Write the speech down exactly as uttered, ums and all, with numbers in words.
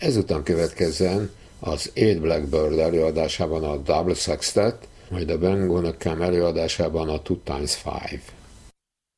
Ezután következzen az Eight Blackbird előadásában a Double Sextet, majd a Ben Gonna Come előadásában a Two Times Five.